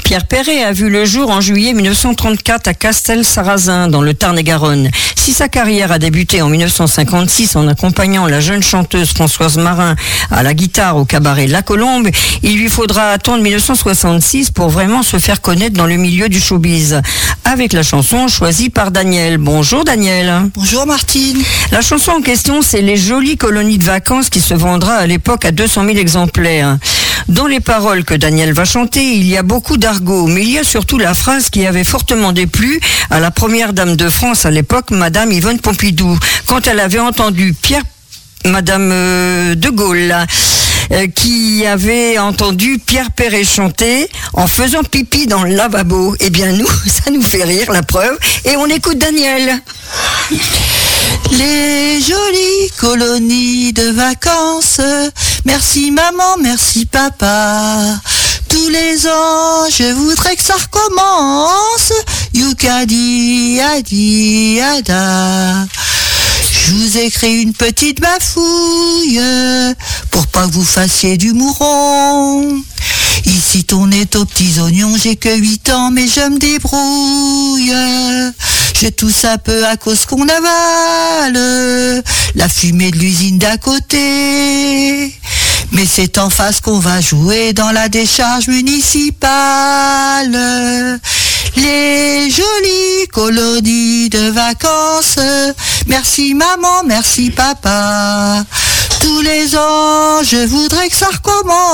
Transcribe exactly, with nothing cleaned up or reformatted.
Pierre Perret a vu le jour en juillet mille neuf cent trente-quatre à Castel-Sarrazin, dans le Tarn-et-Garonne. Si sa carrière a débuté en mille neuf cent cinquante-six en accompagnant la jeune chanteuse Françoise Marin à la guitare au cabaret La Colombe, il lui faudra attendre mille neuf cent soixante-six pour vraiment se faire connaître dans le milieu du showbiz, avec la chanson choisie par Daniel. Bonjour Daniel. Bonjour Martine. La chanson en question, c'est Les Jolies Colonies de Vacances qui se vendra à l'époque à deux cent mille exemplaires. Dans les paroles que Daniel va chanter, il y a beaucoup d'argot, mais il y a surtout la phrase qui avait fortement déplu à la première dame de France à l'époque, Madame Yvonne Pompidou, quand elle avait entendu Pierre, Madame euh, de Gaulle, là, euh, qui avait entendu Pierre Perret chanter en faisant pipi dans le lavabo. Eh bien nous, ça nous fait rire, la preuve, et on écoute Daniel. Les jolies colonies de vacances, merci maman, merci papa. Tous les ans, je voudrais que ça recommence. Youkadi, adi, ada. Je vous ai créé une petite bafouille pour pas que vous fassiez du mouron. Ici on est aux petits oignons, j'ai que huit ans mais je me débrouille. Je tousse un peu à cause qu'on avale la fumée de l'usine d'à côté. Mais c'est en face qu'on va jouer dans la décharge municipale. Les jolies colonies de vacances, merci maman, merci papa. Tous les ans, je voudrais que ça recommence.